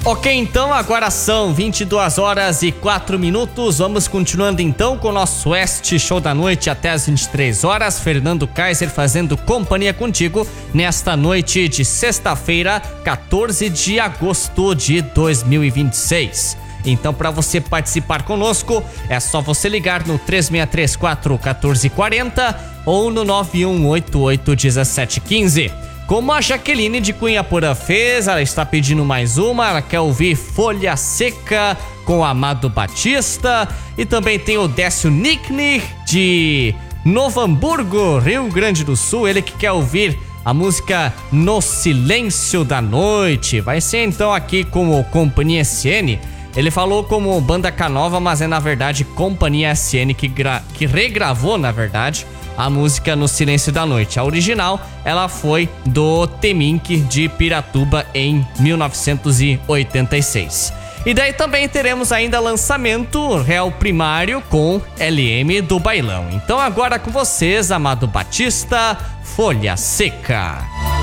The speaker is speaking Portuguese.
Ok, então agora são 22 horas e 4 minutos. Vamos continuando então com o nosso Oeste Show da Noite até as 23 horas. Fernando Kaiser fazendo companhia contigo nesta noite de sexta-feira, 14 de agosto de 2026. Então, para você participar conosco, é só você ligar no 3634-1440 ou no 9188-1715. Como a Jaqueline de Cunha Porã fez, ela está pedindo mais uma, ela quer ouvir Folha Seca com Amado Batista. E também tem o Décio Nickner de Novo Hamburgo, Rio Grande do Sul, ele que quer ouvir a música No Silêncio da Noite. Vai ser então aqui com o Companhia SN. Ele falou como Banda Canova, mas é na verdade Companhia SN que regravou, na verdade, a música No Silêncio da Noite. A original, ela foi do Temink de Piratuba em 1986. E daí também teremos ainda lançamento Réu Primário com LM do Bailão. Então agora com vocês, Amado Batista, Folha Seca.